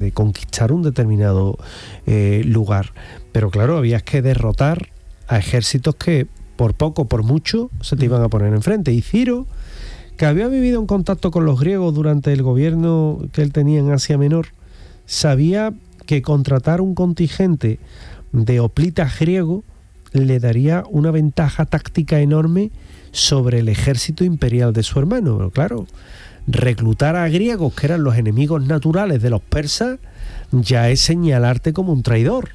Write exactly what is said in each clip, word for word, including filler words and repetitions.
de conquistar un determinado eh, lugar. Pero claro, había que derrotar a ejércitos que por poco, por mucho, se te iban a poner enfrente. Y Ciro, que había vivido en contacto con los griegos durante el gobierno que él tenía en Asia Menor, sabía que contratar un contingente de hoplitas griegos le daría una ventaja táctica enorme sobre el ejército imperial de su hermano. Pero claro, reclutar a griegos, que eran los enemigos naturales de los persas, ya es señalarte como un traidor.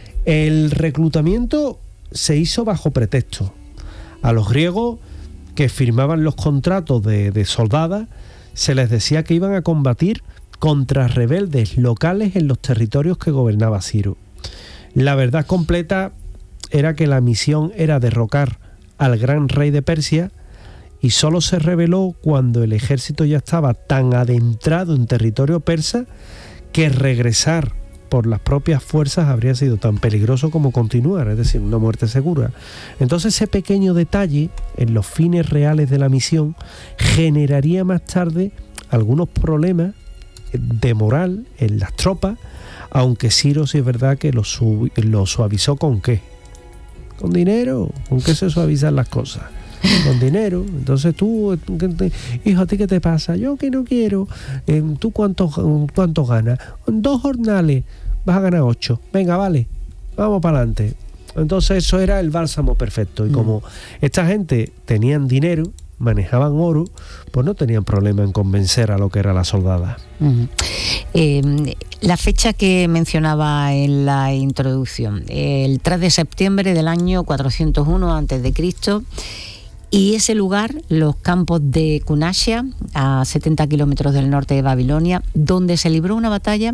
El reclutamiento se hizo bajo pretexto. A los griegos que firmaban los contratos de, de soldadas se les decía que iban a combatir contra rebeldes locales en los territorios que gobernaba Ciro. La verdad completa era que la misión era derrocar al gran rey de Persia, y solo se reveló cuando el ejército ya estaba tan adentrado en territorio persa que regresar por las propias fuerzas habría sido tan peligroso como continuar, es decir, una muerte segura. Entonces ese pequeño detalle en los fines reales de la misión generaría más tarde algunos problemas de moral en las tropas, aunque Ciro sí es verdad que lo, su- lo suavizó. ¿Con qué? Con dinero. ¿Con qué se suavizan las cosas? Con dinero. Entonces tú, hijo, ¿a ti qué te pasa? Yo que no quiero. Eh, ¿Tú cuánto, cuánto ganas? Dos jornales vas a ganar ocho. Venga, vale, vamos para adelante. Entonces eso era el bálsamo perfecto. Y como esta gente tenían dinero, manejaban oro, pues no tenían problema en convencer a lo que era la soldada. Uh-huh. Eh, la fecha que mencionaba en la introducción, el tres de septiembre del año cuatrocientos uno antes de Cristo, y ese lugar, los campos de Cunashia, a setenta kilómetros del norte de Babilonia, donde se libró una batalla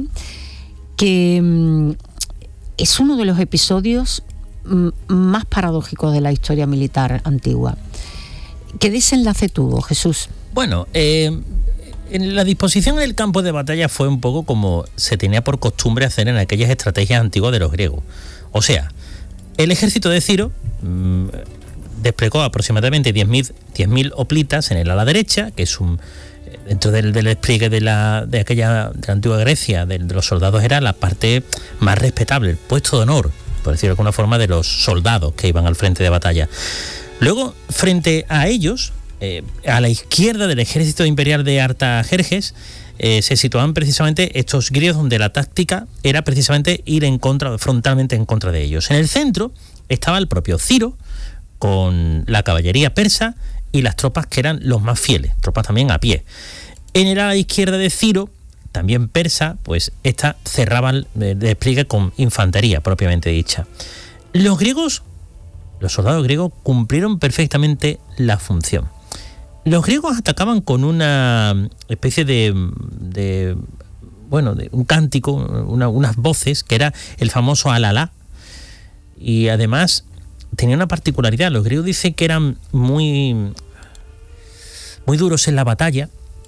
que mm, es uno de los episodios mm, más paradójicos de la historia militar antigua. ¿Qué desenlace tuvo, Jesús? Bueno, eh, en la disposición del campo de batalla fue un poco como se tenía por costumbre hacer en aquellas estrategias antiguas de los griegos. O sea, el ejército de Ciro mmm, desplegó aproximadamente diez mil hoplitas en el ala derecha, que es un... Dentro del, del despliegue de la de aquella de la antigua Grecia, de, de los soldados, era la parte más respetable, el puesto de honor, por decirlo de alguna forma, de los soldados que iban al frente de batalla. Luego, frente a ellos, eh, a la izquierda del ejército imperial de Artajerjes, eh, se situaban precisamente estos griegos, donde la táctica era precisamente ir en contra, frontalmente en contra de ellos. En el centro estaba el propio Ciro, con la caballería persa y las tropas que eran los más fieles, tropas también a pie. En el ala izquierda de Ciro, también persa, pues esta cerraba el despliegue con infantería propiamente dicha. Los griegos, los soldados griegos cumplieron perfectamente la función. Los griegos atacaban con una especie de, de bueno, de un cántico, una, unas voces, que era el famoso alalá, y además tenía una particularidad. Los griegos dicen que eran muy, muy duros en la batalla,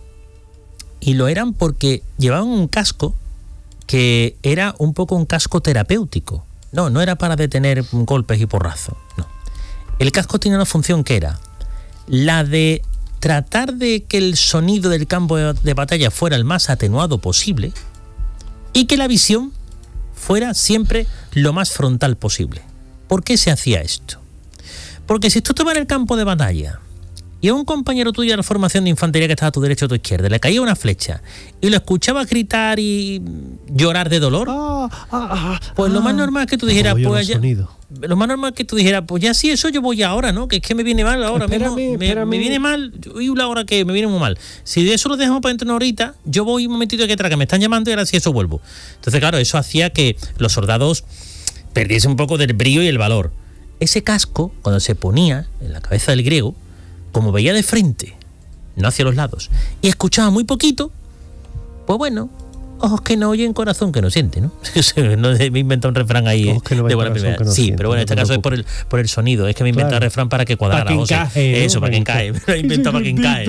y lo eran porque llevaban un casco que era un poco un casco terapéutico. No, no era para detener golpes y porrazos, no. El casco tenía una función que era la de tratar de que el sonido del campo de batalla fuera el más atenuado posible y que la visión fuera siempre lo más frontal posible. ¿Por qué se hacía esto? Porque si tú estabas en el campo de batalla y a un compañero tuyo de la formación de infantería que estaba a tu derecha o a tu izquierda le caía una flecha y lo escuchabas gritar y llorar de dolor, Ah, ah, ah, pues lo ah. más normal es que tú dijeras, Oye, pues los ya, sonidos. lo más normal es que tú dijeras, pues ya sí, eso yo voy ahora, ¿no? Que es que me viene mal ahora Espérame, mismo, me, espérame. me viene mal, uy, la hora que me viene muy mal. Si de eso lo dejamos para dentro de una horita, yo voy un momentito aquí atrás, que me están llamando y ahora sí eso vuelvo. Entonces, claro, eso hacía que los soldados perdiesen un poco del brío y el valor. Ese casco, cuando se ponía en la cabeza del griego, como veía de frente, no hacia los lados, y escuchaba muy poquito, pues bueno, ojos que no oyen, corazón que no siente, ¿no? No me inventa un refrán ahí. Ojos que no ven, de buena corazón primera. que no Sí, siente, pero bueno, en no este te caso es por el, por el sonido. Es que me inventa Claro. el refrán para que cuadrara. Para que José. encaje, ¿no? Eso, para que encaje. Me lo invento para que encaje.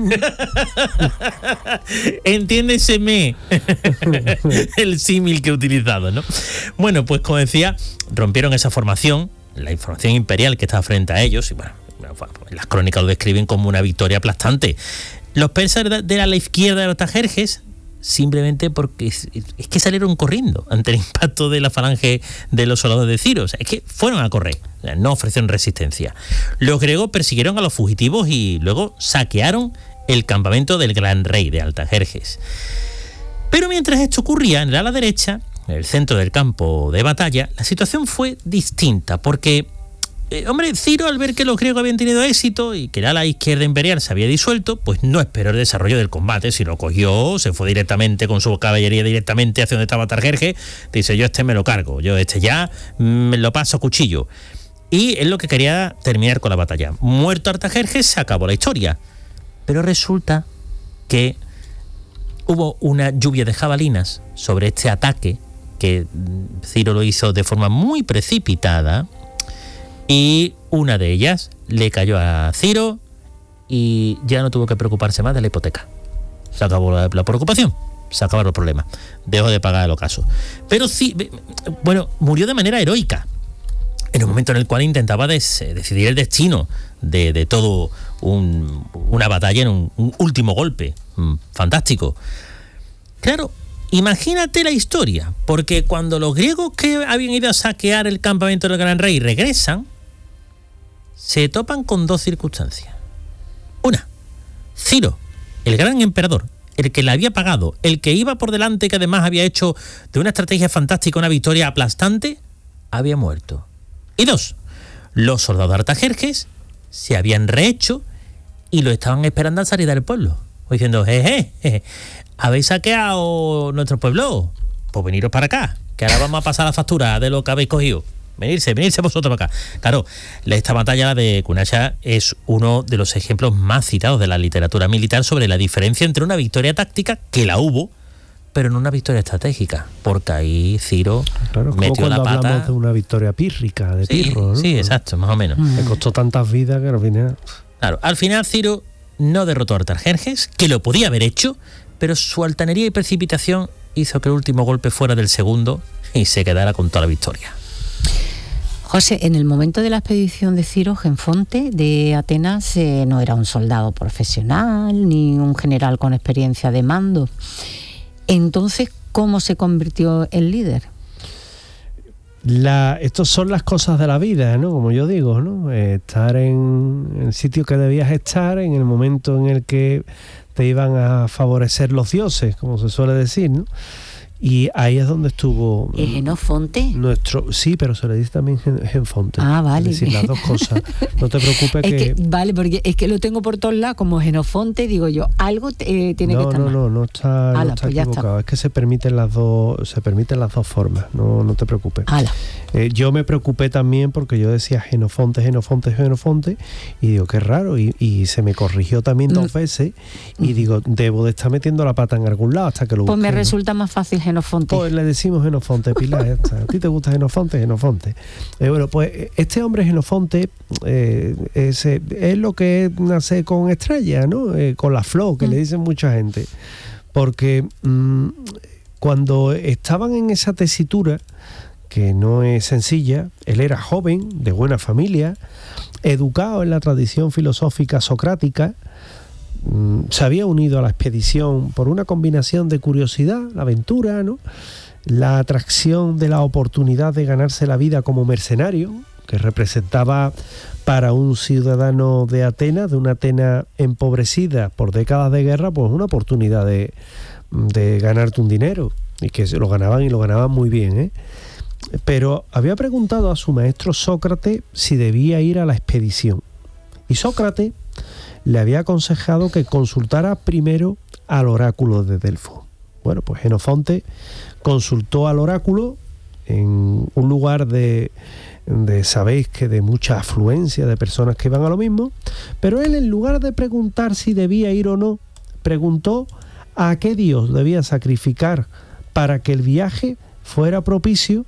Entiéndeseme el símil que he utilizado, ¿no? Bueno, pues como decía, rompieron esa formación, la información imperial que estaba frente a ellos, y bueno, las crónicas lo describen como una victoria aplastante. Los persas de la izquierda de Artajerjes simplemente porque es, es que salieron corriendo ante el impacto de la falange de los soldados de Ciro. O sea, es que fueron a correr, o sea, no ofrecieron resistencia. Los griegos persiguieron a los fugitivos y luego saquearon el campamento del gran rey de Artajerjes. Pero mientras esto ocurría, en el ala derecha, en el centro del campo de batalla, la situación fue distinta, porque Eh, hombre, Ciro, al ver que los griegos habían tenido éxito y que el ala izquierda imperial se había disuelto, pues no esperó el desarrollo del combate, sino cogió, se fue directamente con su caballería directamente hacia donde estaba Artajerjes. Dice, yo este me lo cargo, yo este ya me lo paso a cuchillo. Y él lo que quería terminar con la batalla. Muerto Artajerjes, se acabó la historia. Pero resulta que hubo una lluvia de jabalinas sobre este ataque, que Ciro lo hizo de forma muy precipitada, y una de ellas le cayó a Ciro y ya no tuvo que preocuparse más de la hipoteca. Se acabó la, la preocupación, se acabaron los problemas, dejó de pagar el ocaso. Pero sí, bueno, murió de manera heroica, en un momento en el cual intentaba des, decidir el destino de, de todo un, una batalla en un, un último golpe. Fantástico. Claro, imagínate la historia, porque cuando los griegos que habían ido a saquear el campamento del gran rey regresan, se topan con dos circunstancias. Una, Ciro, el gran emperador, el que le había pagado, el que iba por delante, que además había hecho de una estrategia fantástica una victoria aplastante, había muerto. Y dos, los soldados de Artajerjes se habían rehecho y lo estaban esperando al salir del pueblo, diciendo, jeje, jeje, ¿habéis saqueado nuestro pueblo? Pues veniros para acá, que ahora vamos a pasar la factura de lo que habéis cogido. Venirse, venirse vosotros para acá. Claro, esta batalla de Cunasha es uno de los ejemplos más citados de la literatura militar sobre la diferencia entre una victoria táctica, que la hubo, pero no una victoria estratégica, porque ahí Ciro claro, metió la pata. Hablamos de una victoria pírrica, de sí, Pirro, ¿no? Sí, exacto, más o menos. Mm. Le costó tantas vidas que al final... Claro, al final Ciro no derrotó a Artajerjes, que lo podía haber hecho, pero su altanería y precipitación hizo que el último golpe fuera del segundo y se quedara con toda la victoria. José, en el momento de la expedición de Ciro, Genfonte de Atenas eh, no era un soldado profesional ni un general con experiencia de mando. Entonces, ¿cómo se convirtió en líder? La, estos son las cosas de la vida, ¿no? Como yo digo, ¿no? Eh, estar en el sitio que debías estar, en el momento en el que te iban a favorecer los dioses, como se suele decir, ¿no? Y ahí es donde estuvo... ¿Es Genofonte? Nuestro, sí, pero se le dice también Genfonte. Ah, vale. Es decir, las dos cosas. No te preocupes es que... que... Vale, porque es que lo tengo por todos lados, como Genofonte, digo yo, algo eh, tiene no, que estar no, mal. No, no está, Ala, no está pues equivocado. Está. Es que se permiten las dos, se permiten las dos formas. No, no te preocupes. Eh, yo me preocupé también porque yo decía Genofonte, Genofonte, Genofonte, y digo, qué raro, y, y se me corrigió también mm. dos veces, y mm. digo, debo de estar metiendo la pata en algún lado hasta que lo busque. Pues me ¿no? resulta más fácil Genofonte. Pues le decimos Genofonte, Pilar, ya está. ¿A ti te gusta Genofonte? Genofonte. Eh, bueno, pues este hombre Genofonte eh, es, es lo que nace con estrella, ¿no? Eh, con la flor, que mm. le dicen mucha gente. Porque mmm, cuando estaban en esa tesitura, que no es sencilla, él era joven, de buena familia, educado en la tradición filosófica socrática, mmm, se había unido a la expedición por una combinación de curiosidad, la aventura, ¿no? La atracción de la oportunidad de ganarse la vida como mercenario, que representaba para un ciudadano de Atenas, de una Atenas empobrecida por décadas de guerra, pues una oportunidad de, de ganarte un dinero, y que se lo ganaban y lo ganaban muy bien, ¿eh? Pero había preguntado a su maestro Sócrates si debía ir a la expedición, y Sócrates le había aconsejado que consultara primero al oráculo de Delfos. Bueno, pues Genofonte consultó al oráculo en un lugar de, de, sabéis que de mucha afluencia de personas que iban a lo mismo, pero él, en lugar de preguntar si debía ir o no, preguntó a qué dios debía sacrificar para que el viaje fuera propicio,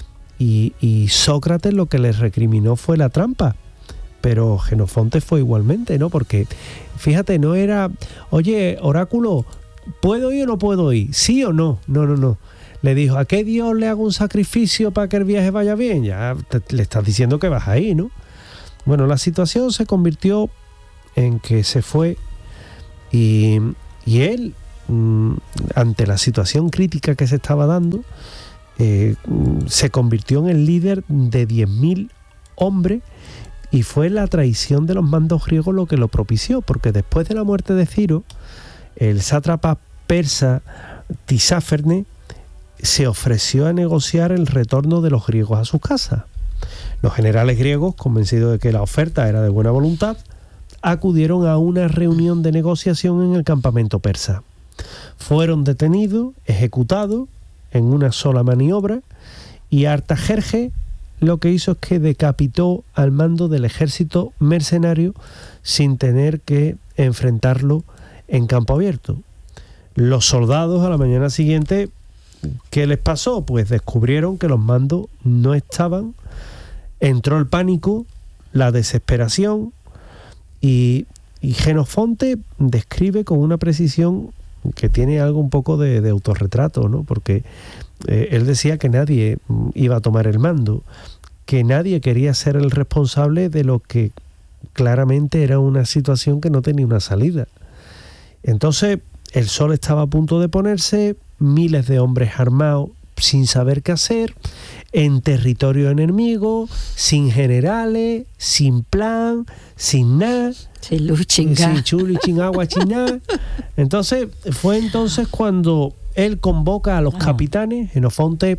y, y Sócrates lo que les recriminó fue la trampa. Pero Genofonte fue igualmente, ¿no? Porque, fíjate, no era, oye, oráculo, ¿puedo ir o no puedo ir? ¿Sí o no? No, no, no. Le dijo, ¿a qué dios le hago un sacrificio para que el viaje vaya bien? Ya te, le estás diciendo que vas ahí, ¿no? Bueno, la situación se convirtió en que se fue y, y él mmm, ante la situación crítica que se estaba dando, eh, se convirtió en el líder de diez mil hombres, y fue la traición de los mandos griegos lo que lo propició, porque después de la muerte de Ciro, el sátrapa persa Tisíferne se ofreció a negociar el retorno de los griegos a sus casas. Los generales griegos, convencidos de que la oferta era de buena voluntad, acudieron a una reunión de negociación en el campamento persa. Fueron detenidos, ejecutados en una sola maniobra, y Artajerjes lo que hizo es que decapitó al mando del ejército mercenario sin tener que enfrentarlo en campo abierto. Los soldados a la mañana siguiente, ¿qué les pasó? Pues descubrieron que los mandos no estaban, entró el pánico, la desesperación, y, y Jenofonte describe con una precisión que tiene algo un poco de, de autorretrato, ¿no? Porque eh, él decía que nadie iba a tomar el mando, que nadie quería ser el responsable de lo que claramente era una situación que no tenía una salida. Entonces el sol estaba a punto de ponerse, miles de hombres armados sin saber qué hacer, en territorio enemigo, sin generales, sin plan, sin nada, sin luz, chingá. sin chuli, sin agua, sin nada. Entonces fue entonces cuando él convoca a los capitanes. Jenofonte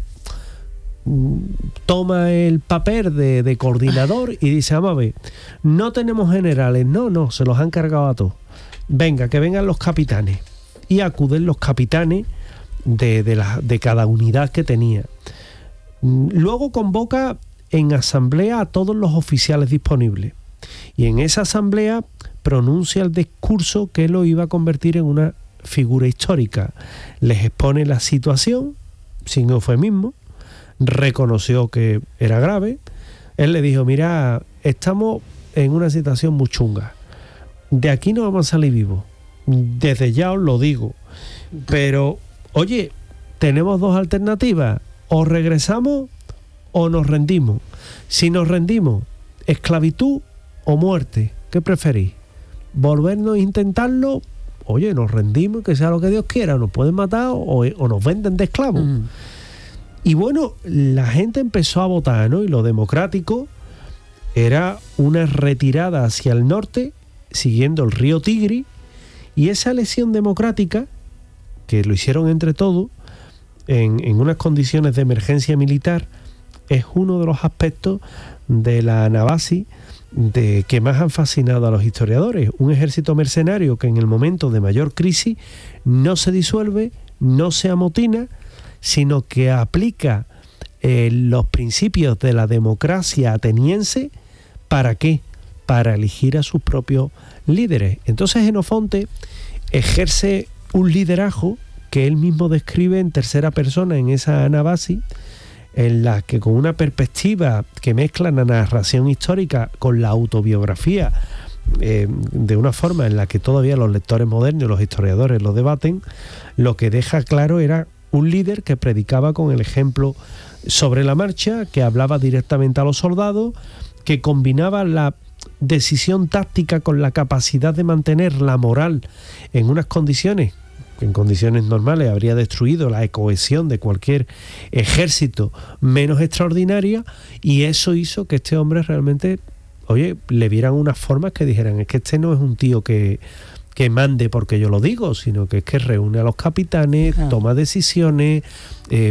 toma el papel de, de coordinador y dice: vamos a ver, no tenemos generales, no, no, se los han cargado a todos. Venga, que vengan los capitanes. Y acuden los capitanes de, de, la, de cada unidad que tenía. Luego convoca en asamblea a todos los oficiales disponibles. Y en esa asamblea pronuncia el discurso que lo iba a convertir en una figura histórica. Les expone la situación, sin eufemismo, reconoció que era grave. Él le dijo: mira, estamos en una situación muy chunga. De aquí no vamos a salir vivos. Desde ya os lo digo. Pero, oye, tenemos dos alternativas. O regresamos o nos rendimos. Si nos rendimos, esclavitud o muerte. ¿Qué preferís? ¿Volvernos a intentarlo? Oye, nos rendimos, que sea lo que Dios quiera. Nos pueden matar o, o nos venden de esclavos. Mm. Y bueno, la gente empezó a votar, ¿no? Y lo democrático era una retirada hacia el norte, siguiendo el río Tigris, y esa elección democrática, que lo hicieron entre todos, en, en unas condiciones de emergencia militar, es uno de los aspectos de la Anabasis de, que más han fascinado a los historiadores. Un ejército mercenario que en el momento de mayor crisis no se disuelve, no se amotina, sino que aplica eh, los principios de la democracia ateniense. ¿Para qué? Para elegir a sus propios líderes. Entonces Jenofonte ejerce un liderazgo que él mismo describe en tercera persona en esa Anabasis, en la que con una perspectiva que mezcla la narración histórica con la autobiografía, eh, de una forma en la que todavía los lectores modernos y los historiadores lo debaten, lo que deja claro era un líder que predicaba con el ejemplo sobre la marcha, que hablaba directamente a los soldados, que combinaba la decisión táctica con la capacidad de mantener la moral en unas condiciones que en condiciones normales habría destruido la cohesión de cualquier ejército menos extraordinaria, y eso hizo que este hombre realmente, oye, le vieran unas formas que dijeran: es que este no es un tío que, que mande porque yo lo digo, sino que es que reúne a los capitanes, ah. toma decisiones, eh,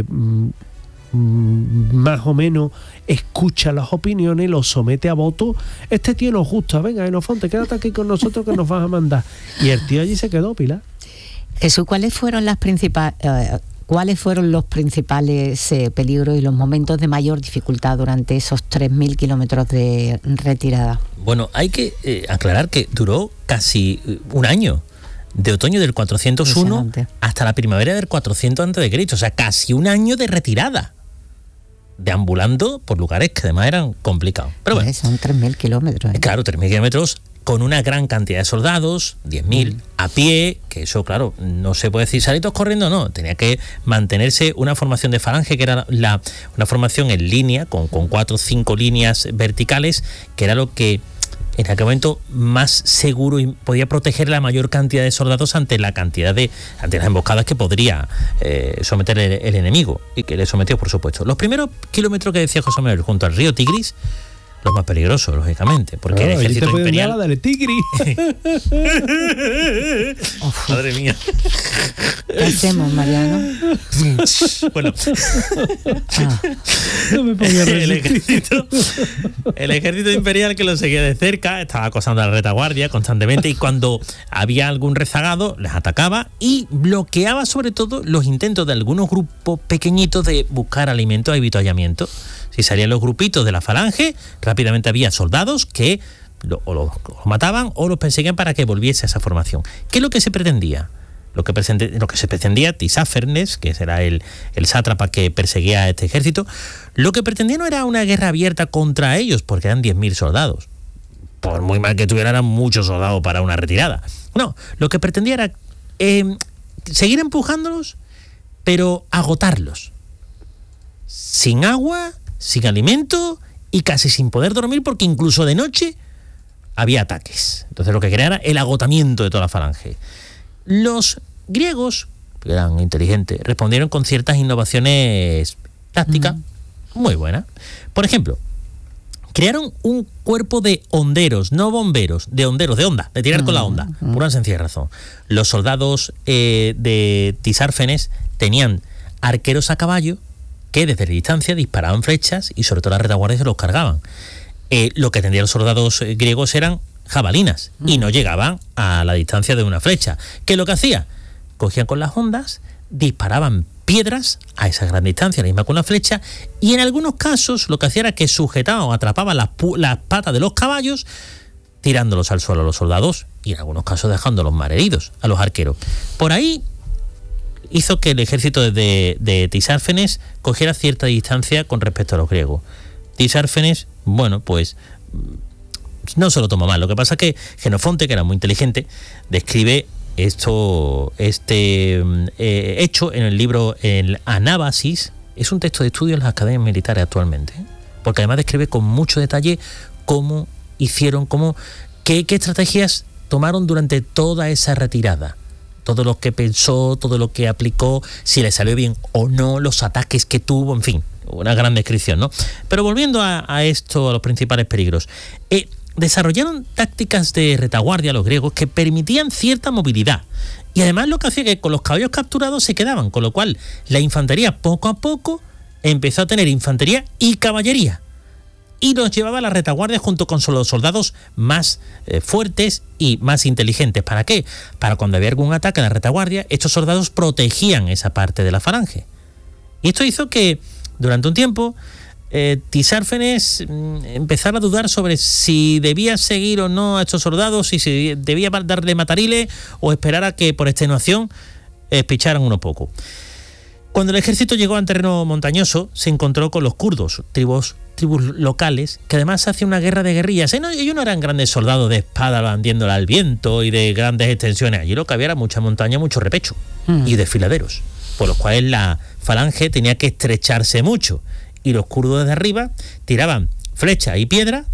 más o menos escucha las opiniones, los somete a voto. Este tío nos gusta, venga, Jenofonte, quédate aquí con nosotros que nos vas a mandar. Y el tío allí se quedó, Pilar. Jesús, ¿cuáles fueron las principales, eh, cuáles fueron los principales eh, peligros y los momentos de mayor dificultad durante esos tres mil kilómetros de retirada? Bueno, hay que eh, aclarar que duró casi un año, de otoño del cuatrocientos uno hasta la primavera del cuatrocientos antes de Cristo, o sea, casi un año de retirada, deambulando por lugares que además eran complicados. Pero bueno, son tres mil kilómetros. ¿eh? Claro, tres mil kilómetros con una gran cantidad de soldados, diez mil, mm. a pie, que eso, claro, no se puede decir salitos corriendo, no, tenía que mantenerse una formación de falange, que era la, una formación en línea, con, con cuatro o cinco líneas verticales, que era lo que en aquel momento más seguro y podía proteger la mayor cantidad de soldados ante la cantidad de ante las emboscadas que podría eh, someter el, el enemigo, y que le sometió, por supuesto. Los primeros kilómetros que decía José Manuel junto al río Tigris, los más peligrosos, lógicamente, porque no, el ejército te imperial... Nada, dale, Tigris. Madre mía. ¿Qué hacemos, Mariano? Bueno, Ah, No me podía el resistir. ejército, el ejército imperial, que lo seguía de cerca, estaba acosando a la retaguardia constantemente, y cuando había algún rezagado les atacaba y bloqueaba sobre todo los intentos de algunos grupos pequeñitos de buscar alimento y avituallamiento. Si salían los grupitos de la falange, rápidamente había soldados que lo, o los lo mataban o los perseguían para que volviese a esa formación. ¿Qué es lo que se pretendía? Lo que, presente, lo que se pretendía, Tisáfernes, que era el, el sátrapa que perseguía a este ejército, lo que pretendía no era una guerra abierta contra ellos, porque eran diez mil soldados. Por muy mal que tuvieran, eran muchos soldados para una retirada. No, lo que pretendía era eh, seguir empujándolos, pero agotarlos. Sin agua, sin alimento y casi sin poder dormir, porque incluso de noche había ataques. Entonces lo que quería era el agotamiento de toda la falange. Los griegos, que eran inteligentes, respondieron con ciertas innovaciones tácticas mm. muy buenas. Por ejemplo, crearon un cuerpo de honderos, no bomberos, de honderos, de onda, de tirar mm. con la onda, mm. por una sencilla razón. Los soldados eh, de Tisárfenes tenían arqueros a caballo que desde la distancia disparaban flechas y sobre todo las retaguardias se los cargaban. Eh, lo que tendrían los soldados griegos eran jabalinas mm. y no llegaban a la distancia de una flecha. ¿Qué es lo que hacía? Cogían con las ondas, disparaban piedras a esa gran distancia, la misma con la flecha, y en algunos casos lo que hacía era que sujetaban o atrapaban las, las patas de los caballos, tirándolos al suelo a los soldados y en algunos casos dejándolos malheridos a los arqueros. Por ahí hizo que el ejército de, de Tisárfenes cogiera cierta distancia con respecto a los griegos. Tisárfenes, bueno, pues no se lo toma mal. Lo que pasa es que Jenofonte, que era muy inteligente, describe esto, este eh, hecho en el libro El Anábasis. Es un texto de estudio en las academias militares actualmente, ¿eh? Porque además describe con mucho detalle cómo hicieron, cómo, qué, qué estrategias tomaron durante toda esa retirada. Todo lo que pensó, todo lo que aplicó, si le salió bien o no, los ataques que tuvo, en fin, una gran descripción, ¿no? Pero volviendo a, a esto, a los principales peligros, eh, desarrollaron tácticas de retaguardia los griegos que permitían cierta movilidad. Y además lo que hacía que con los caballos capturados se quedaban, con lo cual la infantería poco a poco empezó a tener infantería y caballería. Y los llevaba a la retaguardia junto con los soldados más eh, fuertes y más inteligentes. ¿Para qué? Para cuando había algún ataque a la retaguardia, estos soldados protegían esa parte de la falange. Y esto hizo que durante un tiempo eh, Tisárfenes mm, empezara a dudar sobre si debía seguir o no a estos soldados, si se debía darle matarile o esperar a que por extenuación eh, picharan uno poco. Cuando el ejército llegó a un terreno montañoso, se encontró con los kurdos, tribus, tribus locales, que además hacían una guerra de guerrillas. ¿Eh? No, ellos no eran grandes soldados de espada blandiéndola al viento y de grandes extensiones. Allí lo que había era mucha montaña, mucho repecho mm. y desfiladeros, por los cuales la falange tenía que estrecharse mucho. Y los kurdos desde arriba tiraban flechas y piedras,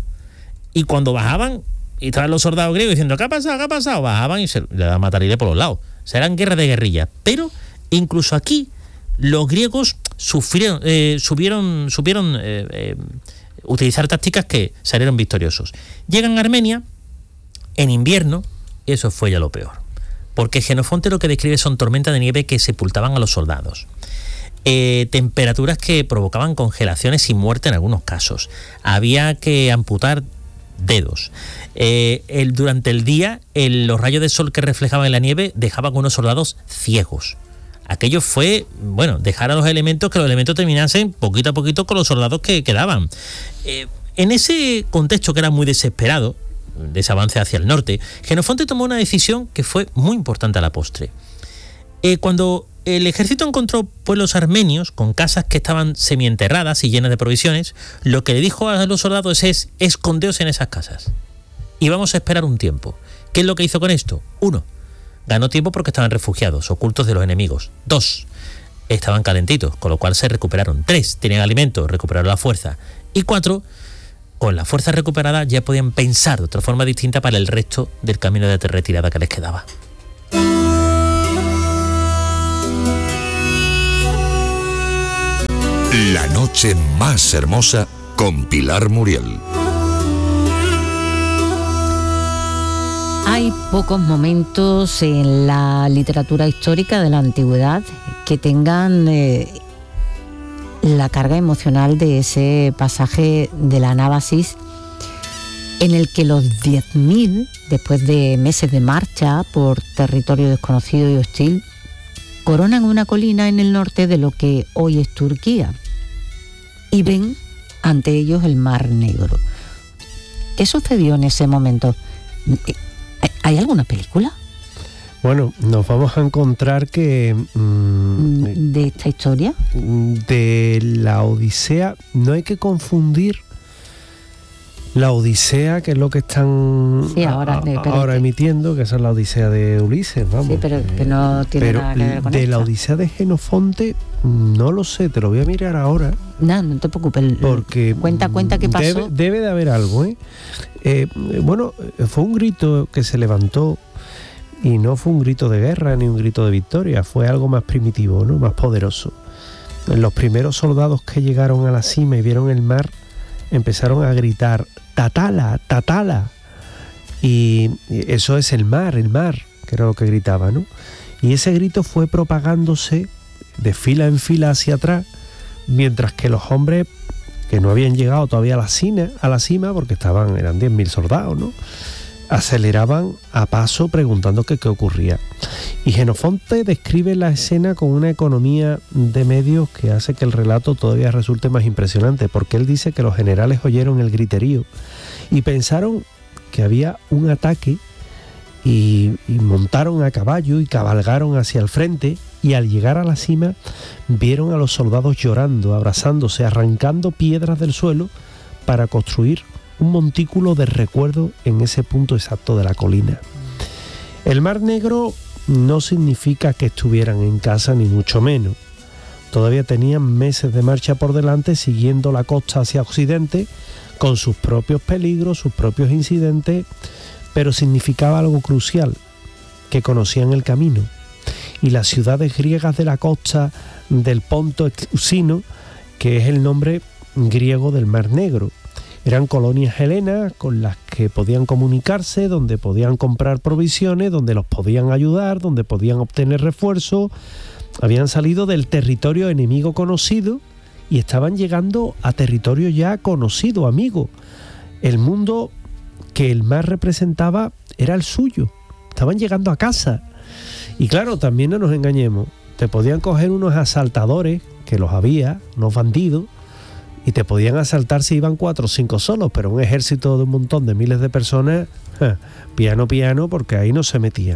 y cuando bajaban, y estaban los soldados griegos diciendo ¿qué ha pasado? ¿qué ha pasado? Bajaban y se le daban matarile por los lados. O sea, eran guerras de guerrillas. Pero incluso aquí los griegos sufrieron, eh, subieron, supieron eh, eh, utilizar tácticas que salieron victoriosos. Llegan a Armenia en invierno y eso fue ya lo peor. Porque Jenofonte lo que describe son tormentas de nieve que sepultaban a los soldados. Eh, temperaturas que provocaban congelaciones y muerte en algunos casos. Había que amputar dedos. Eh, el, durante el día, el, los rayos de sol que reflejaban en la nieve dejaban a unos soldados ciegos. Aquello fue, bueno, dejar a los elementos, que los elementos terminasen poquito a poquito con los soldados que quedaban. Eh, en ese contexto que era muy desesperado, de ese avance hacia el norte, Jenofonte tomó una decisión que fue muy importante a la postre. Eh, cuando el ejército encontró pueblos armenios con casas que estaban semienterradas y llenas de provisiones, lo que le dijo a los soldados es: escondeos en esas casas y vamos a esperar un tiempo. ¿Qué es lo que hizo con esto? Uno, ganó tiempo porque estaban refugiados, ocultos de los enemigos. Dos, estaban calentitos, con lo cual se recuperaron. Tres, tenían alimento, recuperaron la fuerza. Y cuatro, con la fuerza recuperada ya podían pensar de otra forma distinta para el resto del camino de retirada que les quedaba. La noche más hermosa con Pilar Muriel. Hay pocos momentos en la literatura histórica de la antigüedad que tengan eh, la carga emocional de ese pasaje de la Anábasis, en el que los diez mil, después de meses de marcha por territorio desconocido y hostil, coronan una colina en el norte de lo que hoy es Turquía y ven ante ellos el Mar Negro. ¿Qué sucedió en ese momento? ¿Hay alguna película? Bueno, nos vamos a encontrar que... Mmm, ¿De esta historia? De la Odisea, no hay que confundir la Odisea, que es lo que están sí, ahora, a, ahora emitiendo, que esa es la Odisea de Ulises, vamos. Sí, pero que no tiene pero nada que ver con de esta. La Odisea de Jenofonte, no lo sé, te lo voy a mirar ahora. No, no te preocupes. Porque cuenta, cuenta qué pasó. Debe, debe de haber algo, ¿eh? ¿eh? Bueno, fue un grito que se levantó y no fue un grito de guerra ni un grito de victoria, fue algo más primitivo, ¿no? Más poderoso. Los primeros soldados que llegaron a la cima y vieron el mar empezaron a gritar Tatala, Tatala, y eso es el mar, el mar, que era lo que gritaba, ¿no? Y ese grito fue propagándose de fila en fila hacia atrás, mientras que los hombres que no habían llegado todavía a la cima, a la cima porque estaban, eran diez mil soldados, ¿no?, aceleraban a paso preguntando qué, qué ocurría. Y Jenofonte describe la escena con una economía de medios que hace que el relato todavía resulte más impresionante, porque él dice que los generales oyeron el griterío y pensaron que había un ataque y, y montaron a caballo y cabalgaron hacia el frente, y al llegar a la cima vieron a los soldados llorando, abrazándose, arrancando piedras del suelo para construir un montículo de recuerdo en ese punto exacto de la colina. El Mar Negro no significa que estuvieran en casa, ni mucho menos. Todavía tenían meses de marcha por delante, siguiendo la costa hacia occidente, con sus propios peligros, sus propios incidentes, pero significaba algo crucial, que conocían el camino. Y las ciudades griegas de la costa del Ponto Euxino, que es el nombre griego del Mar Negro, eran colonias helenas con las que podían comunicarse, donde podían comprar provisiones, donde los podían ayudar, donde podían obtener refuerzos. Habían salido del territorio enemigo conocido y estaban llegando a territorio ya conocido, amigo. El mundo que el mar representaba era el suyo. Estaban llegando a casa. Y claro, también no nos engañemos, te podían coger unos asaltadores, que los había, unos bandidos, y te podían asaltar si iban cuatro o cinco solos, pero un ejército de un montón de miles de personas, ja, piano piano, porque ahí no se metían.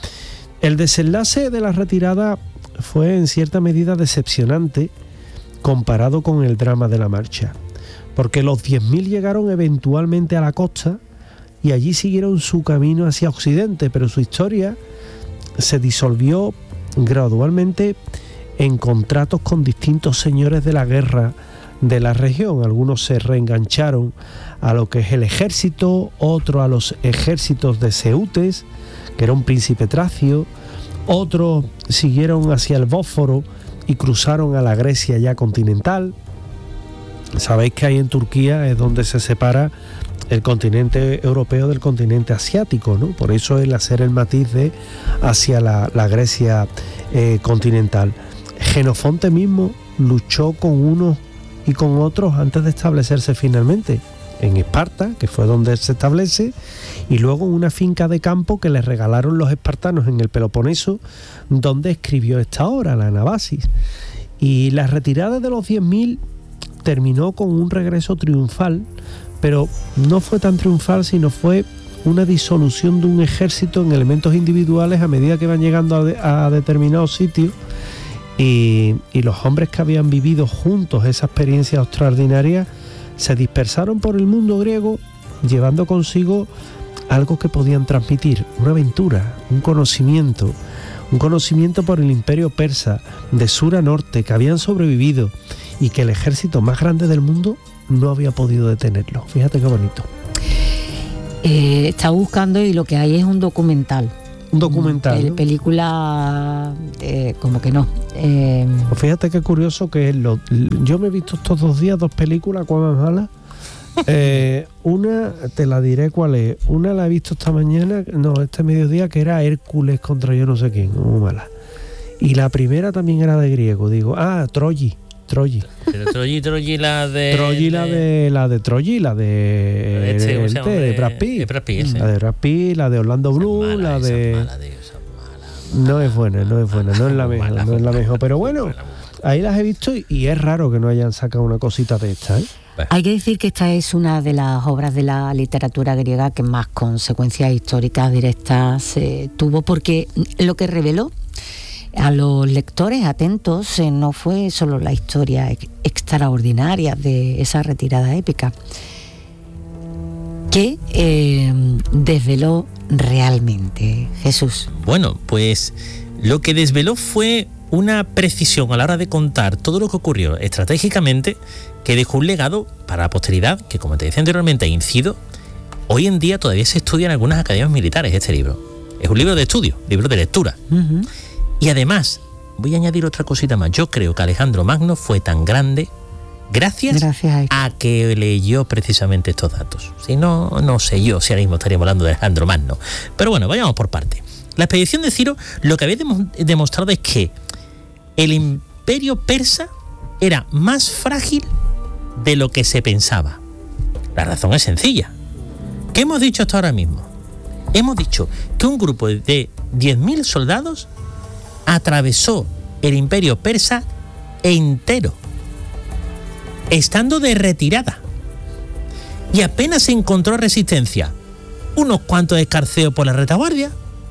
El desenlace de la retirada fue en cierta medida decepcionante comparado con el drama de la marcha, porque los diez mil llegaron eventualmente a la costa y allí siguieron su camino hacia occidente, pero su historia se disolvió gradualmente en contratos con distintos señores de la guerra de la región. Algunos se reengancharon a lo que es el ejército, otros a los ejércitos de Ceutes, que era un príncipe tracio, otros siguieron hacia el Bósforo y cruzaron a la Grecia ya continental. Sabéis que ahí en Turquía es donde se separa el continente europeo del continente asiático, ¿no? Por eso el hacer el matiz de hacia la, la Grecia eh, continental. Jenofonte mismo luchó con unos y con otros antes de establecerse finalmente en Esparta, que fue donde se establece, y luego en una finca de campo que le regalaron los espartanos en el Peloponeso, donde escribió esta obra, la Anabasis. Y la retirada de los diez mil terminó con un regreso triunfal, pero no fue tan triunfal, sino fue una disolución de un ejército en elementos individuales a medida que van llegando a, de, a determinados sitios. Y, y los hombres que habían vivido juntos esa experiencia extraordinaria se dispersaron por el mundo griego, llevando consigo algo que podían transmitir, una aventura, un conocimiento, un conocimiento por el imperio persa, de sur a norte, que habían sobrevivido y que el ejército más grande del mundo no había podido detenerlo. Fíjate qué bonito. Eh, está buscando y lo que hay es un documental. Un documental. Pel- ¿no? Película, eh, como que no. Eh, Pues fíjate qué curioso que es. Lo, yo me he visto estos dos días dos películas, ¿cuál más malas? Eh, una, te la diré cuál es. Una la he visto esta mañana, no, este mediodía, que era Hércules contra yo no sé quién, muy mala. Y la primera también era de griego, digo, ah, Troyi, Troyi. Pero Troyi, Troyi, la de... Troyi, la de la de Troyi, la de, Este, ¿cómo el se llama? de De- Brad Pitt. de Brad Pitt, sí. La de Brad Pitt, la de Orlando Bloom, la de... No es buena, no es buena, no es la mejor, no es la mejor. Pero bueno, ahí las he visto y, y es raro que no hayan sacado una cosita de esta, ¿eh? Hay que decir que esta es una de las obras de la literatura griega que más consecuencias históricas directas eh, tuvo, porque lo que reveló a los lectores atentos eh, no fue solo la historia ex- extraordinaria de esa retirada épica, que eh, desveló realmente, Jesús. Bueno, pues lo que desveló fue una precisión a la hora de contar todo lo que ocurrió estratégicamente, que dejó un legado para la posteridad, que como te decía anteriormente, incido, hoy en día todavía se estudia en algunas academias militares este libro. Es un libro de estudio, libro de lectura. Uh-huh. Y además, voy a añadir otra cosita más. Yo creo que Alejandro Magno fue tan grande gracias, Gracias a esto. a que leyó precisamente estos datos. Si no, no sé yo si ahora mismo estaríamos hablando de Alejandro Magno. Pero bueno, vayamos por parte. La expedición de Ciro lo que había demo- demostrado es que el imperio persa era más frágil de lo que se pensaba. La razón es sencilla. ¿Qué hemos dicho hasta ahora mismo? Hemos dicho que un grupo de diez mil soldados atravesó el imperio persa entero, estando de retirada, y apenas encontró resistencia. Unos cuantos escarceos por la retaguardia,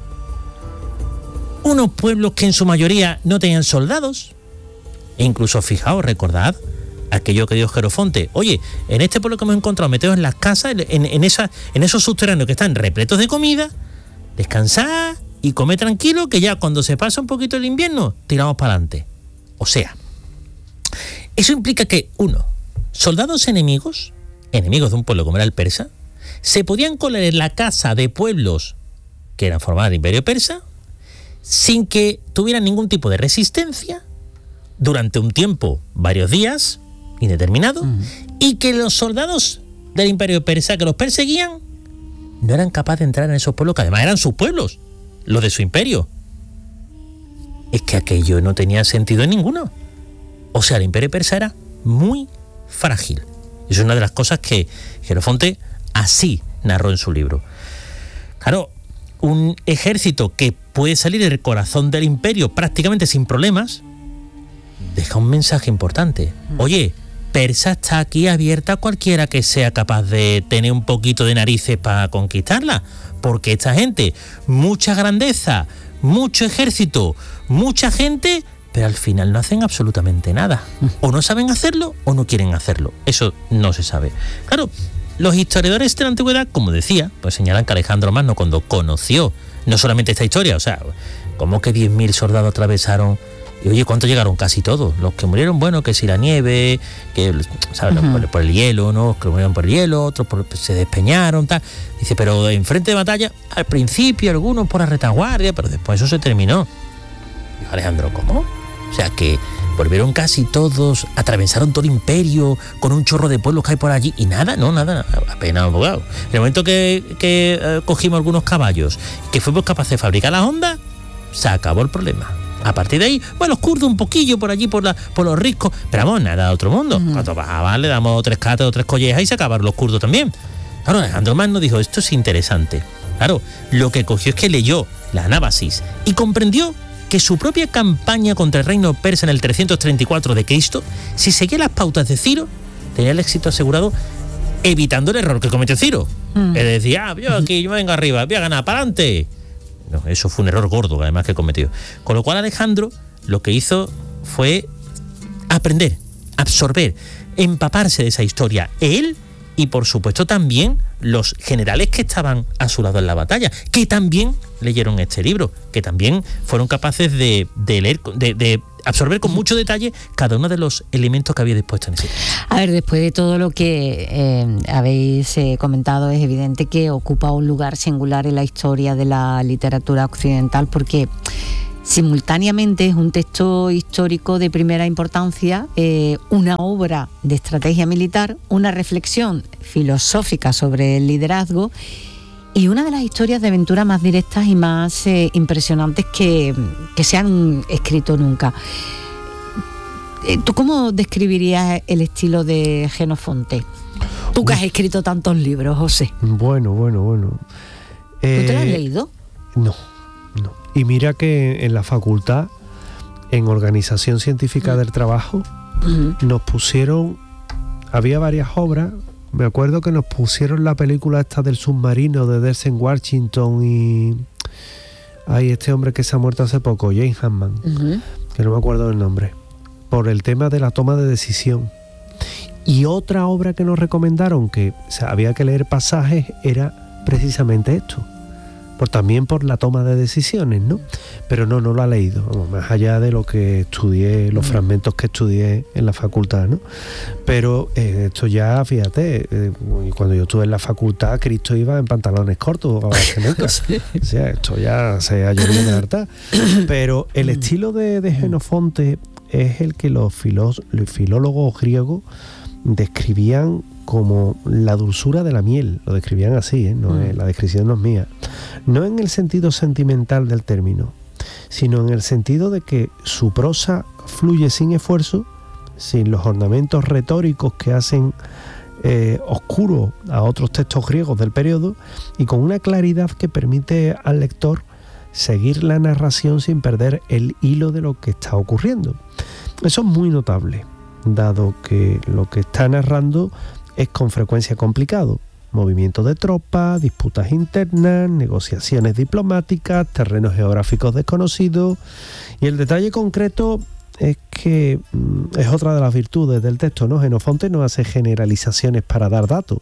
unos pueblos que en su mayoría no tenían soldados, e incluso, fijaos, recordad aquello que dijo Jerofonte: oye, en este pueblo que hemos encontrado, meteos en las casas, en, en, esa, en esos subterráneos que están repletos de comida, descansad y comed tranquilo, que ya cuando se pasa un poquito el invierno, tiramos para adelante. O sea, eso implica que, uno, soldados enemigos, enemigos de un pueblo como era el persa, se podían colar en la casa de pueblos que eran formados del imperio persa, sin que tuvieran ningún tipo de resistencia, durante un tiempo, varios días, indeterminado, uh-huh. y que los soldados del imperio persa que los perseguían no eran capaces de entrar en esos pueblos, que además eran sus pueblos, los de su imperio. Es que aquello no tenía sentido ninguno. O sea, el imperio persa era muy frágil. Es una de las cosas que Jerofonte así narró en su libro. Claro, un ejército que puede salir del corazón del imperio prácticamente sin problemas, deja un mensaje importante. Oye, Persa está aquí abierta a cualquiera que sea capaz de tener un poquito de narices para conquistarla, porque esta gente, mucha grandeza, mucho ejército, mucha gente, pero al final no hacen absolutamente nada. O no saben hacerlo o no quieren hacerlo. Eso no se sabe. Claro, los historiadores de la antigüedad, como decía, pues señalan que Alejandro Magno, cuando conoció no solamente esta historia, o sea, como que diez mil soldados atravesaron. Y oye, ¿cuántos llegaron? Casi todos. Los que murieron, bueno, que si la nieve, que ¿sabes? Uh-huh. por, por el hielo, ¿no? Los que murieron por el hielo, otros por, se despeñaron, tal. Dice, pero en frente de batalla, al principio algunos por la retaguardia, pero después eso se terminó. Dijo Alejandro, ¿cómo? O sea, que volvieron casi todos, atravesaron todo el imperio con un chorro de pueblos que hay por allí y nada, no, nada, apenas abogado. En el momento que, que eh, cogimos algunos caballos, que fuimos capaces de fabricar las ondas, se acabó el problema. A partir de ahí, bueno, los kurdos un poquillo por allí, por la, por los riscos, pero vamos, nada de otro mundo. Uh-huh. Cuando bajaban, le damos tres catas o tres collejas y se acabaron los kurdos también. Claro, Alejandro Magno dijo, esto es interesante. Claro, lo que cogió es que leyó la Anábasis y comprendió que su propia campaña contra el reino persa en el trescientos treinta y cuatro de Cristo, si seguía las pautas de Ciro, tenía el éxito asegurado, evitando el error que cometió Ciro. Uh-huh. Es decir, ah, yo aquí, yo me vengo arriba, voy a ganar, para adelante. No, eso fue un error gordo, además, que cometió. Con lo cual Alejandro lo que hizo fue aprender, absorber, empaparse de esa historia, él y por supuesto también los generales que estaban a su lado en la batalla, que también leyeron este libro, que también fueron capaces de, de leer, de, de absorber con mucho detalle cada uno de los elementos que había dispuesto en ese libro. A ver, después de todo lo que eh, habéis eh, comentado, es evidente que ocupa un lugar singular en la historia de la literatura occidental, porque simultáneamente es un texto histórico de primera importancia, eh, una obra de estrategia militar, una reflexión filosófica sobre el liderazgo y una de las historias de aventura más directas y más eh, impresionantes que, que se han escrito nunca. ¿Tú cómo describirías el estilo de Jenofonte? Tú que has escrito tantos libros, José. Bueno, bueno, bueno. Eh, ¿Tú te lo has leído? No, no. Y mira que en la facultad, en Organización Científica del Trabajo, uh-huh. nos pusieron, había varias obras. Me acuerdo que nos pusieron la película esta del submarino de Denzel Washington y hay este hombre que se ha muerto hace poco, James Hanman, uh-huh. que no me acuerdo del nombre, por el tema de la toma de decisión. Y otra obra que nos recomendaron, que o sea, había que leer pasajes, era precisamente esto, por, también por la toma de decisiones, ¿no? Pero no, no lo ha leído, vamos, más allá de lo que estudié, los mm. fragmentos que estudié en la facultad, ¿no? Pero eh, esto ya, fíjate, eh, cuando yo estuve en la facultad, Cristo iba en pantalones cortos, ahora que nunca. Sí. O sea, esto ya se ha llovido de harta. Pero el estilo de, de Jenofonte es el que los, filós, los filólogos griegos describían como la dulzura de la miel, lo describían así, ¿eh? No, mm. es, la descripción no es mía, no en el sentido sentimental del término, sino en el sentido de que su prosa fluye sin esfuerzo, sin los ornamentos retóricos que hacen eh, oscuro a otros textos griegos del periodo, y con una claridad que permite al lector seguir la narración sin perder el hilo de lo que está ocurriendo. Eso es muy notable, dado que lo que está narrando es con frecuencia complicado. Movimientos de tropas, disputas internas, negociaciones diplomáticas, terrenos geográficos desconocidos. Y el detalle concreto es que mm, es otra de las virtudes del texto, ¿no? Jenofonte no hace generalizaciones para dar datos.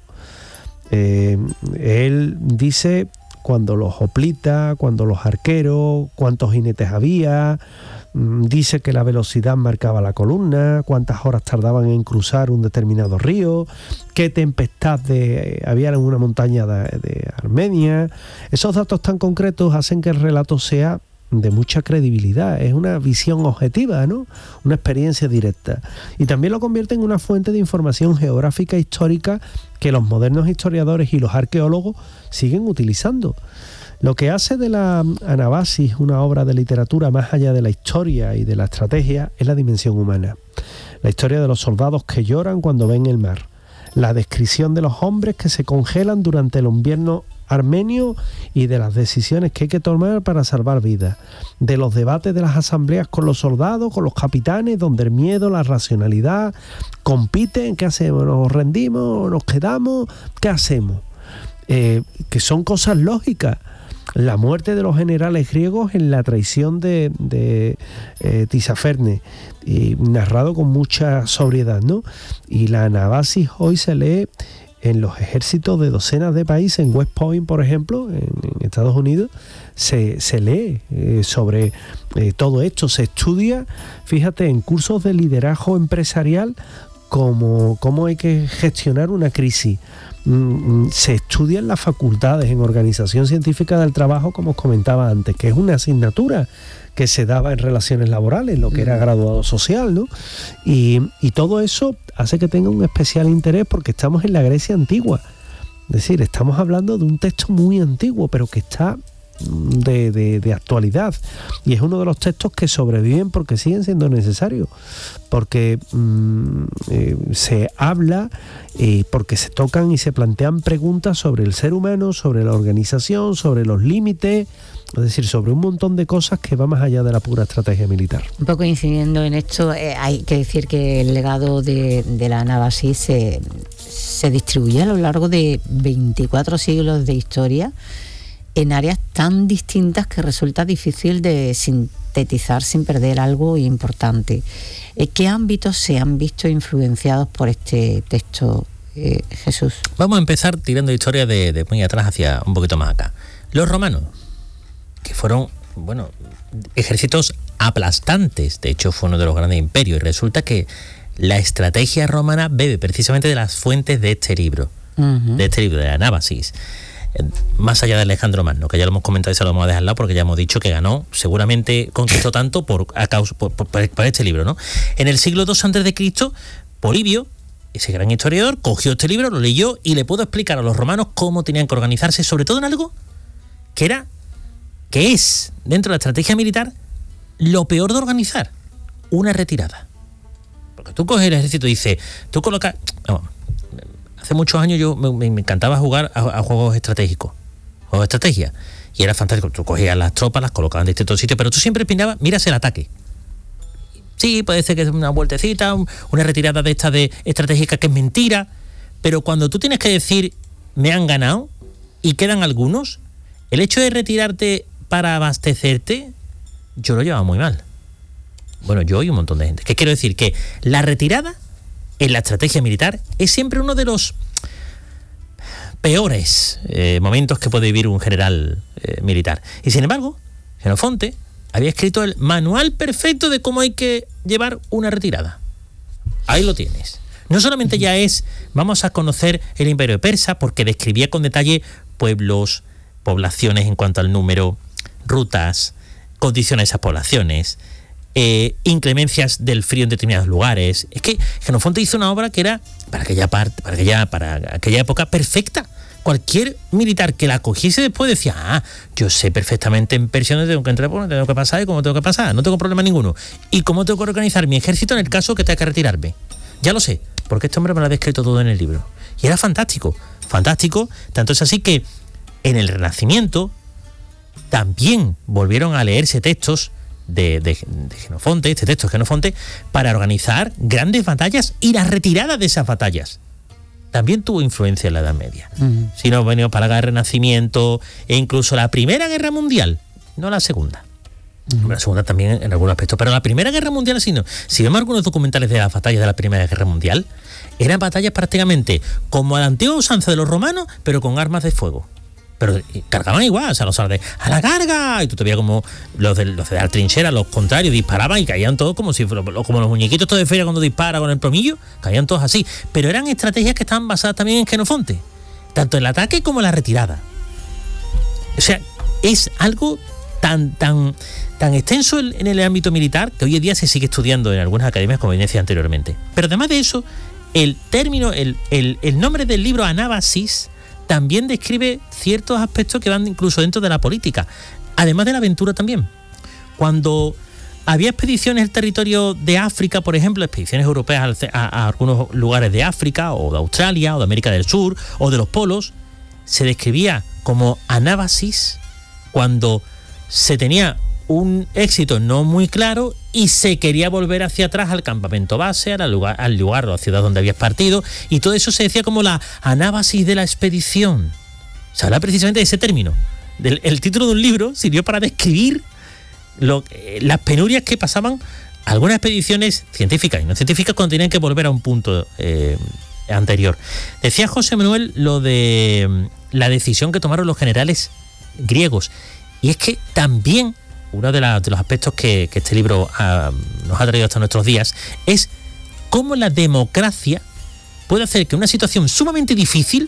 Eh, él dice cuando los hoplitas, cuando los arqueros, cuántos jinetes había. Dice que la velocidad marcaba la columna, cuántas horas tardaban en cruzar un determinado río, qué tempestad de, había en una montaña de, de Armenia. Esos datos tan concretos hacen que el relato sea de mucha credibilidad. Es una visión objetiva, ¿no? Una experiencia directa. Y también lo convierte en una fuente de información geográfica histórica que los modernos historiadores y los arqueólogos siguen utilizando. Lo que hace de la Anabasis una obra de literatura más allá de la historia y de la estrategia es la dimensión humana. La historia de los soldados que lloran cuando ven el mar. La descripción de los hombres que se congelan durante el invierno armenio y de las decisiones que hay que tomar para salvar vidas. De los debates de las asambleas con los soldados, con los capitanes, donde el miedo, la racionalidad compiten. ¿Qué hacemos? ¿Nos rendimos? ¿Nos quedamos? ¿Qué hacemos? Eh, que son cosas lógicas. La muerte de los generales griegos en la traición de, de eh, Tisaferne, y narrado con mucha sobriedad, ¿no? Y la Anabasis hoy se lee en los ejércitos de docenas de países. En West Point, por ejemplo, en, en Estados Unidos, se, se lee eh, sobre eh, todo esto. Se estudia, fíjate, en cursos de liderazgo empresarial, cómo, cómo hay que gestionar una crisis. Se estudia en las facultades, en Organización Científica del Trabajo, como os comentaba antes, que es una asignatura que se daba en relaciones laborales, lo que era graduado social, ¿no? Y, y todo eso hace que tenga un especial interés porque estamos en la Grecia antigua. Es decir, estamos hablando de un texto muy antiguo, pero que está de, de, de actualidad. Y es uno de los textos que sobreviven porque siguen siendo necesarios. Porque mmm, eh, se habla, eh, porque se tocan y se plantean preguntas sobre el ser humano, sobre la organización, sobre los límites, es decir, sobre un montón de cosas que va más allá de la pura estrategia militar. Un poco incidiendo en esto, eh, hay que decir que el legado de, de la Anabasis se, se distribuye a lo largo de veinticuatro siglos de historia en áreas tan distintas que resulta difícil de sintetizar sin perder algo importante. ¿Qué ámbitos se han visto influenciados por este texto eh, Jesús. Vamos a empezar tirando historia de, de muy atrás hacia un poquito más acá. Los romanos, que fueron, bueno, ejércitos aplastantes, de hecho fue uno de los grandes imperios, y resulta que la estrategia romana bebe precisamente de las fuentes de este libro, uh-huh. de este libro, de Anábasis. Más allá de Alejandro Magno, que ya lo hemos comentado y se lo vamos a dejar al lado porque ya hemos dicho que ganó, seguramente conquistó tanto por, a causa, por, por, por este libro, ¿no? En el siglo dos antes de Cristo, Polibio, ese gran historiador, cogió este libro, lo leyó y le pudo explicar a los romanos cómo tenían que organizarse, sobre todo en algo que era, que es, dentro de la estrategia militar, lo peor de organizar, una retirada. Porque tú coges el ejército y dices, tú colocas... No, hace muchos años yo me, me encantaba jugar a, a juegos estratégicos, juegos de estrategia, y era fantástico. Tú cogías las tropas, las colocabas en distintos sitios, pero tú siempre opinabas, miras el ataque. Sí, puede ser que es una vueltecita, un, una retirada de esta de estratégica que es mentira, pero cuando tú tienes que decir, me han ganado, y quedan algunos, el hecho de retirarte para abastecerte, yo lo llevaba muy mal. Bueno, yo y un montón de gente. ¿Qué quiero decir? Que la retirada en la estrategia militar es siempre uno de los peores eh, momentos que puede vivir un general eh, militar. Y sin embargo, Xenofonte había escrito el manual perfecto de cómo hay que llevar una retirada. Ahí lo tienes. No solamente ya es, vamos a conocer el imperio persa, porque describía con detalle pueblos, poblaciones en cuanto al número, rutas, condiciones de esas poblaciones, eh, inclemencias del frío en determinados lugares. Es que Xenofonte hizo una obra que era para aquella parte, para aquella, para aquella época perfecta. Cualquier militar que la cogiese después decía, ah, yo sé perfectamente en Persia dónde tengo que entrar, por dónde tengo que pasar y cómo tengo que pasar, no tengo problema ninguno. Y cómo tengo que organizar mi ejército en el caso que tenga que retirarme. Ya lo sé, porque este hombre me lo ha descrito todo en el libro. Y era fantástico, fantástico, tanto es así que en el Renacimiento también volvieron a leerse textos de, de, de Xenofonte, este texto de Xenofonte, para organizar grandes batallas y la retirada de esas batallas. También tuvo influencia en la Edad Media. Uh-huh. Si no, venido para la Renacimiento e incluso la Primera Guerra Mundial, no la Segunda. Uh-huh. La Segunda también en algún aspecto, pero la Primera Guerra Mundial, si no, si vemos algunos documentales de las batallas de la Primera Guerra Mundial, eran batallas prácticamente como a la antigua usanza de los romanos, pero con armas de fuego. Pero cargaban igual, o sea, los de ¡a la carga! Y tú te veías como los de, los de la trinchera, los contrarios, disparaban y caían todos como si como los muñequitos todos de feria cuando dispara con el plomillo, caían todos así. Pero eran estrategias que estaban basadas también en Xenofonte, tanto el ataque como la retirada. O sea, es algo tan, tan, tan extenso en el ámbito militar que hoy en día se sigue estudiando en algunas academias, como decía anteriormente. Pero además de eso, el término, el, el, el nombre del libro Anábasis también describe ciertos aspectos que van incluso dentro de la política, además de la aventura también. Cuando había expediciones en el territorio de África, por ejemplo, expediciones europeas a, a algunos lugares de África o de Australia o de América del Sur o de los polos, se describía como anábasis cuando se tenía un éxito no muy claro y se quería volver hacia atrás al campamento base, al lugar, al lugar o a la ciudad donde habías partido, y todo eso se decía como la anábasis de la expedición. Se habla precisamente de ese término. Del, el título de un libro sirvió para describir lo, eh, las penurias que pasaban algunas expediciones científicas y no científicas cuando tenían que volver a un punto eh, anterior. Decía José Manuel lo de eh, la decisión que tomaron los generales griegos, y es que también uno de, la, de los aspectos que, que este libro uh, nos ha traído hasta nuestros días es cómo la democracia puede hacer que en una situación sumamente difícil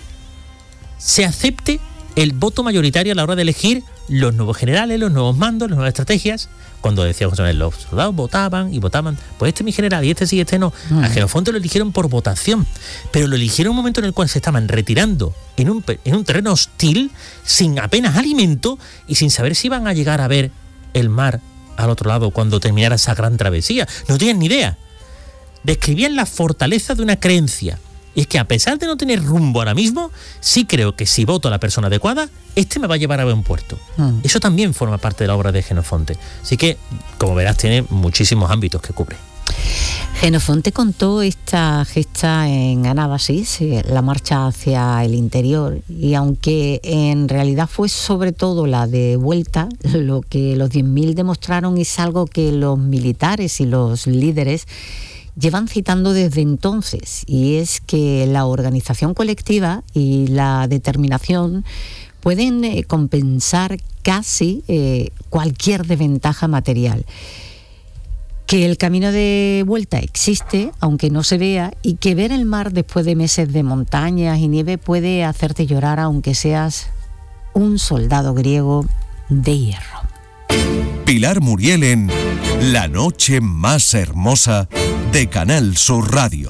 se acepte el voto mayoritario a la hora de elegir los nuevos generales, los nuevos mandos, las nuevas estrategias. Cuando decía José Manuel, los soldados votaban y votaban, pues este es mi general y este sí, este no. Mm. A Xenofonte lo eligieron por votación, pero lo eligieron en un momento en el cual se estaban retirando en un, en un terreno hostil, sin apenas alimento y sin saber si iban a llegar a ver el mar al otro lado cuando terminara esa gran travesía. No tenían ni idea. Describían la fortaleza de una creencia. Y es que a pesar de no tener rumbo ahora mismo, sí creo que si voto a la persona adecuada, este me va a llevar a buen puerto. Mm. Eso también forma parte de la obra de Xenofonte. Así que, como verás, tiene muchísimos ámbitos que cubre. Xenofonte contó esta gesta en Anábasis, la marcha hacia el interior, y aunque en realidad fue sobre todo la de vuelta, lo que los diez mil demostraron es algo que los militares y los líderes llevan citando desde entonces, y es que la organización colectiva y la determinación pueden eh, compensar casi eh, cualquier desventaja material. Que el camino de vuelta existe, aunque no se vea, y que ver el mar después de meses de montañas y nieve puede hacerte llorar, aunque seas un soldado griego de hierro. Pilar Muriel en La Noche Más Hermosa de Canal Sur Radio.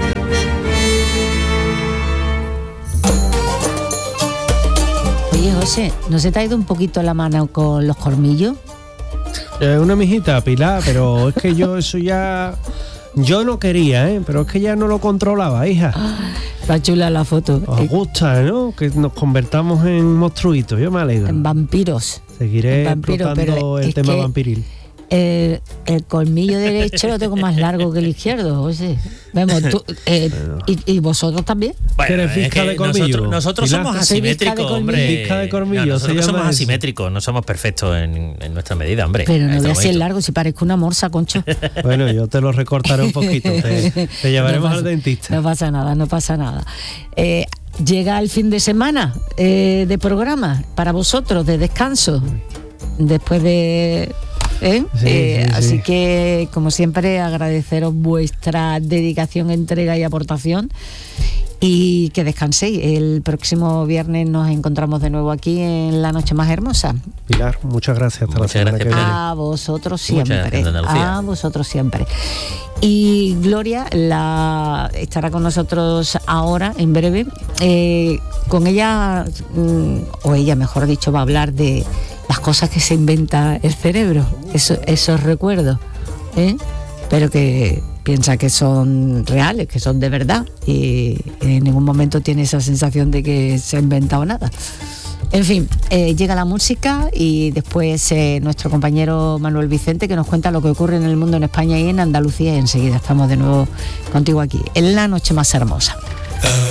Oye, José, ¿no se te ha ido un poquito la mano con los colmillos? Eh, una mijita, Pilar, pero es que yo eso ya... Yo no quería, ¿eh? Pero es que ya no lo controlaba, hija. Está chula la foto. Os gusta, ¿no? Que nos convertamos en monstruitos, yo me alegro. En vampiros. Seguiré en vampiro, explotando el tema vampiril. El, el colmillo derecho lo tengo más largo que el izquierdo, José. Vemos, tú, eh, y, y vosotros también. Bueno, eres es fisca que de colmillo. Nosotros, nosotros somos asimétricos, hombre. Fisca de colmillo, No, nosotros se somos llama eso. asimétricos, no somos perfectos en, en nuestra medida, hombre. Pero no en este veas si es momento. largo, si parezco una morsa, Concho. Bueno, yo te lo recortaré un poquito. Te, te llevaremos No pasa- al dentista. No pasa nada, no pasa nada. Eh, llega el fin de semana eh, de programa para vosotros, de descanso, después de... ¿eh? Sí, Eh, sí, sí. Así que, como siempre, agradeceros vuestra dedicación, entrega y aportación. Y que descanséis. El próximo viernes nos encontramos de nuevo aquí en La Noche Más Hermosa. Pilar, muchas gracias. Hasta Muchas la semana gracias, que viene. Pilar. A vosotros Muchas siempre. gracias, Andalucía. A vosotros siempre. Y Gloria la, estará con nosotros ahora, en breve. Eh, con ella, mm, o ella mejor dicho, va a hablar de las cosas que se inventa el cerebro, eso, esos recuerdos, ¿eh? Pero que piensa que son reales, que son de verdad, y en ningún momento tiene esa sensación de que se ha inventado nada. En fin, eh, llega la música y después eh, nuestro compañero Manuel Vicente, que nos cuenta lo que ocurre en el mundo, en España y en Andalucía, y enseguida estamos de nuevo contigo aquí, en La Noche Más Hermosa.